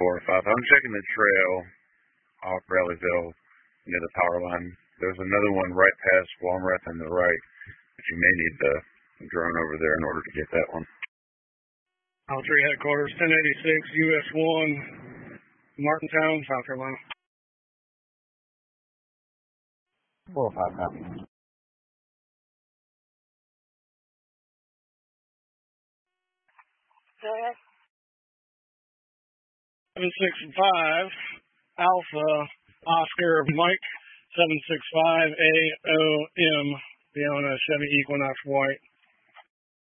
405. I'm checking the trail off Rallyville near the power line. There's another one right past Walmart on the right, but you may need the drone over there in order to get that one. All 3 headquarters, 1086 US 1, Martintown, South Carolina. 405 copy. Go ahead. 765 Alpha Oscar Mike 765 AOM. Be on a Chevy Equinox White.